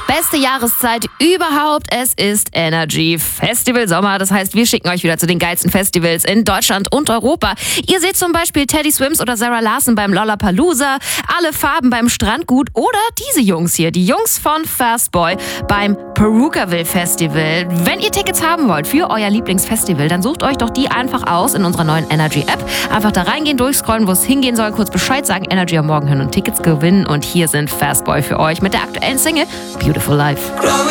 Beste Jahreszeit überhaupt. Es ist Energy Festival Sommer. Das heißt, wir schicken euch wieder zu den geilsten Festivals in Deutschland und Europa. Ihr seht zum Beispiel Teddy Swims oder Sarah Larson beim Lollapalooza, Alle Farben beim Strandgut oder diese Jungs hier, die Jungs von Fastboy beim Perukaville Festival. Wenn ihr Tickets haben wollt für euer Lieblingsfestival, dann sucht euch doch die einfach aus in unserer neuen Energy App. Einfach da reingehen, durchscrollen, wo es hingehen soll, kurz Bescheid sagen, Energy am Morgen hören und Tickets gewinnen. Und hier sind Fastboy für euch mit der aktuellen Single Beautiful Life.